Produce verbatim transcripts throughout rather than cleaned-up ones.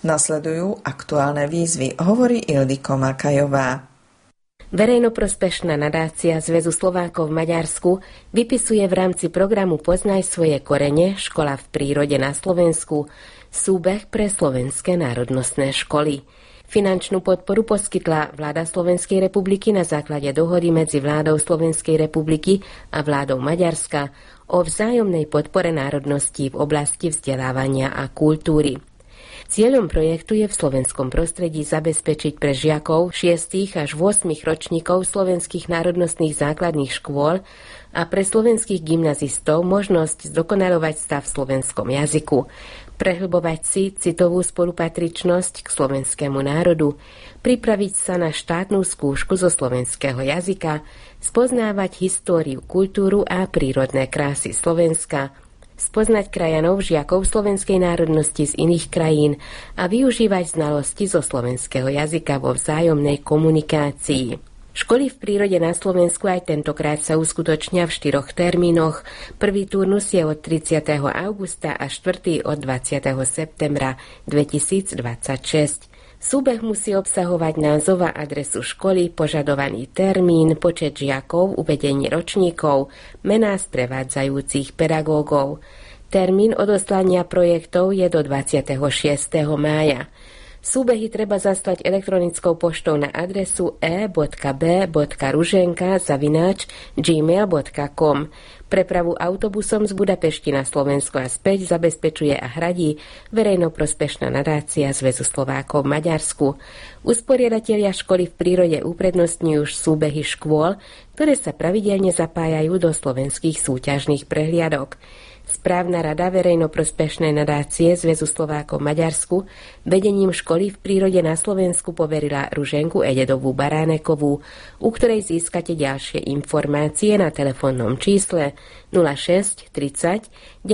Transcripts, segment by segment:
Nasledujú aktuálne výzvy, hovorí Ildiko Makajová. Verejnoprospešná nadácia Zväzu Slovákov v Maďarsku vypisuje v rámci programu Poznaj svoje korene – Škola v prírode na Slovensku súbeh pre slovenské národnostné školy. Finančnú podporu poskytla vláda Slovenskej republiky na základe dohody medzi vládou Slovenskej republiky a vládou Maďarska o vzájomnej podpore národností v oblasti vzdelávania a kultúry. Cieľom projektu je v slovenskom prostredí zabezpečiť pre žiakov šiestich až ôsmich ročníkov slovenských národnostných základných škôl a pre slovenských gymnazistov možnosť zdokonalovať stav v slovenskom jazyku, prehlbovať si citovú spolupatričnosť k slovenskému národu, pripraviť sa na štátnu skúšku zo slovenského jazyka, spoznávať históriu, kultúru a prírodné krásy Slovenska, spoznať krajanov žiakov slovenskej národnosti z iných krajín a využívať znalosti zo slovenského jazyka vo vzájomnej komunikácii. Školy v prírode na Slovensku aj tentokrát sa uskutočnia v štyroch termínoch. Prvý turnus je od tridsiateho augusta a štvrtý od dvadsiateho septembra dvetisícdvadsaťšesť. Súbeh musí obsahovať názov a adresu školy, požadovaný termín, počet žiakov, uvedenie ročníkov, mená sprevádzajúcich pedagógov. Termín odoslania projektov je do dvadsiateho šiesteho mája. Súbehy treba zaslať elektronickou poštou na adresu e bodka b bodka ruženka zavináč gmail bodka com. Prepravu autobusom z Budapešti na Slovensko a späť zabezpečuje a hradí verejnoprospešná nadácia Zväzu Slovákov v Maďarsku. Usporiadatelia školy v prírode uprednostňujú súbehy škôl, ktoré sa pravidelne zapájajú do slovenských súťažných prehliadok. Správna rada verejnoprospešnej nadácie Zväzu Slovákov v Maďarsku vedením školy v prírode na Slovensku poverila Ruženku Ededovú Baránekovú, u ktorej získate ďalšie informácie na telefónnom čísle nula šesť tridsať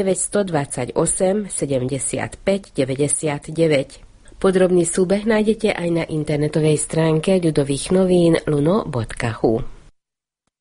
deväťstodvadsaťosem sedemdesiatpäť deväťdesiatdeväť. Podrobný súbeh nájdete aj na internetovej stránke ľudových novín luno bodka hu.